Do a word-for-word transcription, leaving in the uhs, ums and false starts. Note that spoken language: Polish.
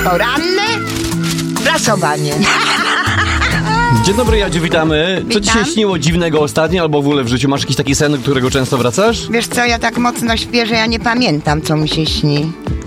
Poranne prasowanie. Dzień dobry, Jadziu, witamy. Co Witam. ci się śniło dziwnego ostatnio, albo w ogóle w życiu? Masz jakiś taki sen, do którego często wracasz? Wiesz co, ja tak mocno śpię, że ja nie pamiętam, co mi się śni.